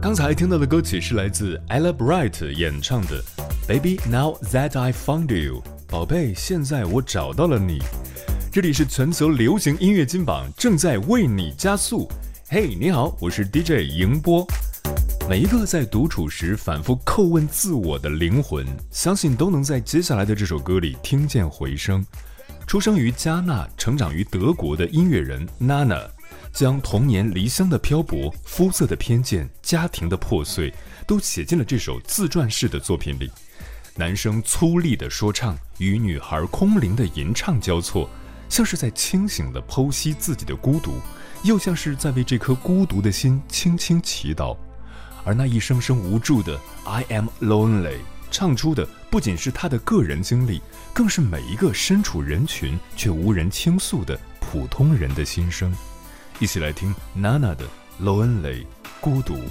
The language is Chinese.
刚才听到的歌曲是来自 Ella Bright 演唱的 Baby Now That I Found You， 宝贝，现在我找到了你。这里是全球流行音乐金榜，正在为你加速。嘿，你好，我是 DJ 迎波。每一个在独处时反复叩问自我的灵魂，相信都能在接下来的这首歌里听见回声。出生于加纳，成长于德国的音乐人 Nana， 将童年离乡的漂泊、肤色的偏见、家庭的破碎，都写进了这首自传式的作品里。男生粗粝的说唱与女孩空灵的吟唱交错，像是在清醒地剖析自己的孤独，又像是在为这颗孤独的心轻轻祈祷。而那一声声无助的 I am lonely 唱出的不仅是他的个人经历，更是每一个身处人群却无人倾诉的普通人的心声。一起来听 Nana 的 Lonely 孤独。